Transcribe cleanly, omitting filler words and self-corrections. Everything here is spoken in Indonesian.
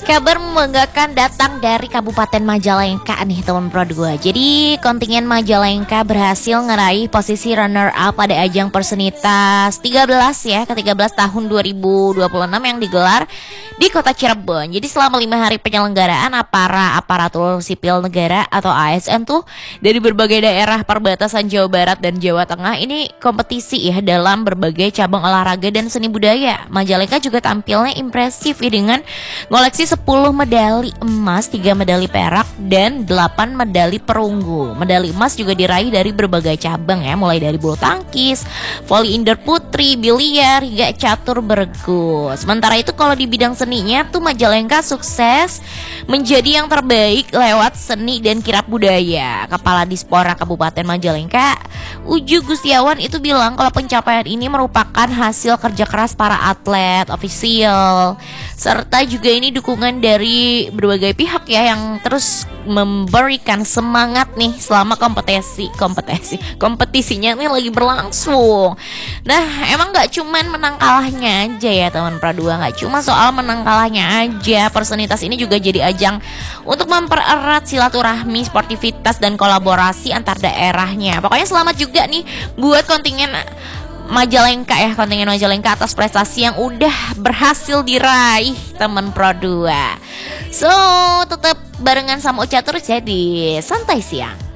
Kabar membanggakan datang dari Kabupaten Majalengka nih teman Pro 2. Jadi kontingen Majalengka berhasil ngeraih posisi runner up pada ajang Persenitas 13 ya, ke-13 tahun 2026 yang digelar di Kota Cirebon. Jadi selama 5 hari penyelenggaraan aparatur sipil negara atau ASN tuh dari berbagai daerah perbatasan Jawa Barat dan Jawa Tengah ini kompetisi ya dalam berbagai cabang olahraga dan seni budaya. Majalengka juga tampilnya impresif ya dengan ngoleksi 10 medali emas, 3 medali perak, dan 8 medali perunggu. Medali emas juga diraih dari berbagai cabang ya, mulai dari bulu tangkis, voli indoor putri, biliar, hingga catur bergu. Sementara itu kalau di bidang seninya tuh Majalengka sukses menjadi yang terbaik lewat seni dan kirab budaya. Kepala Dispora Kabupaten Majalengka, Uju Gustiawan itu bilang kalau pencapaian ini merupakan hasil kerja keras para atlet, ofisial, serta juga ini dukungan dari berbagai pihak ya yang terus memberikan semangat nih selama kompetisinya ini lagi berlangsung. Nah, emang nggak cuman menang kalahnya aja ya teman Pradua, nggak cuma soal menang kalahnya aja. Persenitas ini juga jadi ajang untuk mempererat silaturahmi, sportivitas, dan kolaborasi antar daerahnya. Pokoknya selamat juga nih buat kontingen Majalengka ya, kontingen Majalengka atas prestasi yang udah berhasil diraih teman Pro 2. So, tetap barengan sama Uca terus ya di Santai Siang.